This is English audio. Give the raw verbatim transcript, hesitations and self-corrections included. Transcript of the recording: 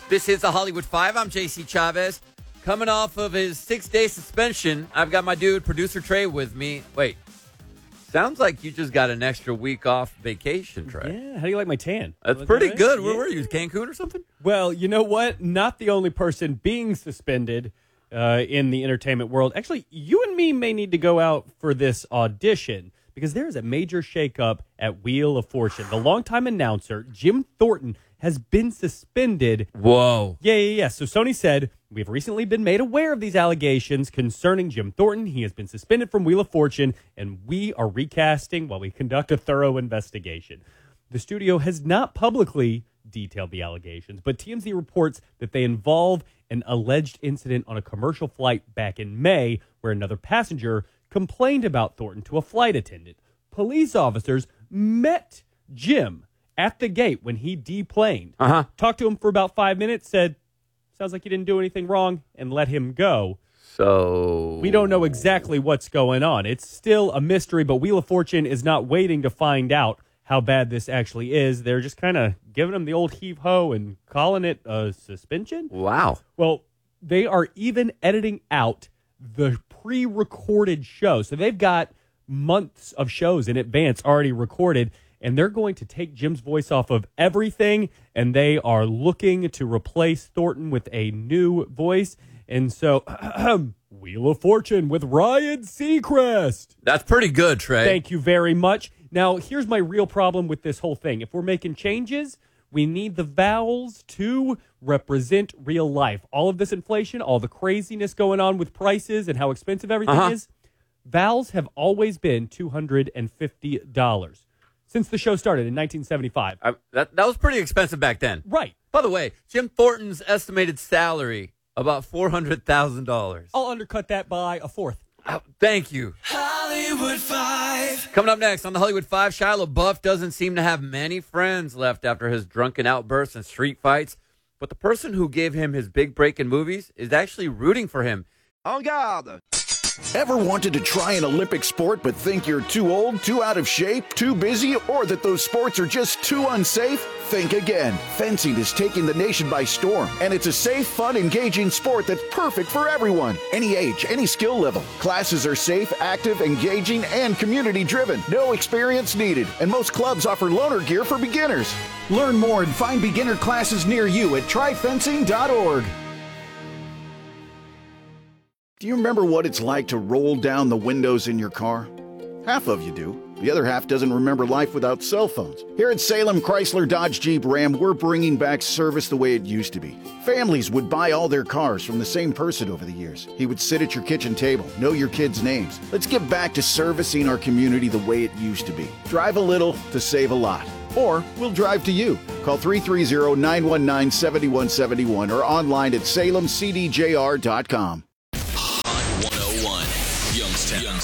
This is the Hollywood Five. I'm J C Chavez. Coming off of his six-day suspension, I've got my dude, producer Trey, with me. Wait, sounds like you just got an extra week off vacation, Trey. Yeah, how do you like my tan? That's pretty good. Where were you, Cancun or something? Well, you know what? Not the only person being suspended uh, in the entertainment world. Actually, you and me may need to go out for this audition because there is a major shakeup at Wheel of Fortune. The longtime announcer, Jim Thornton, has been suspended. Whoa. Yeah, yeah, yeah. So Sony said, we have recently been made aware of these allegations concerning Jim Thornton. He has been suspended from Wheel of Fortune, and we are recasting while we conduct a thorough investigation. The studio has not publicly detailed the allegations, but T M Z reports that they involve an alleged incident on a commercial flight back in May where another passenger complained about Thornton to a flight attendant. Police officers met Jim at the gate when he deplaned, uh-huh. talked to him for about five minutes, said, sounds like you didn't do anything wrong, and let him go. So we don't know exactly what's going on. It's still a mystery, but Wheel of Fortune is not waiting to find out how bad this actually is. They're just kind of giving him the old heave-ho and calling it a suspension. Wow. Well, they are even editing out the pre-recorded show. So they've got months of shows in advance already recorded, and they're going to take Jim's voice off of everything, and they are looking to replace Thornton with a new voice. And so, Wheel of Fortune with Ryan Seacrest. That's pretty good, Trey. Thank you very much. Now, here's my real problem with this whole thing. If we're making changes, we need the vowels to represent real life. All of this inflation, all the craziness going on with prices and how expensive everything uh-huh. is, vowels have always been two hundred fifty dollars. Since the show started in nineteen seventy-five. I, that, that was pretty expensive back then. Right. By the way, Jim Thornton's estimated salary, about four hundred thousand dollars. I'll undercut that by a fourth. Oh, thank you. Hollywood Five. Coming up next on the Hollywood Five, Shia LaBeouf doesn't seem to have many friends left after his drunken outbursts and street fights. But the person who gave him his big break in movies is actually rooting for him. En garde. Ever wanted to try an Olympic sport but think you're too old, too out of shape, too busy, or that those sports are just too unsafe? Think again. Fencing is taking the nation by storm, and it's a safe, fun, engaging sport that's perfect for everyone. Any age, any skill level. Classes are safe, active, engaging, and community-driven. No experience needed, and most clubs offer loaner gear for beginners. Learn more and find beginner classes near you at try fencing dot org. Do you remember what it's like to roll down the windows in your car? Half of you do. The other half doesn't remember life without cell phones. Here at Salem Chrysler Dodge Jeep Ram, we're bringing back service the way it used to be. Families would buy all their cars from the same person over the years. He would sit at your kitchen table, know your kids' names. Let's get back to servicing our community the way it used to be. Drive a little to save a lot. Or we'll drive to you. Call three three zero, nine one nine, seven one seven one or online at salem c d j r dot com. one oh one Youngstown. Youngstown.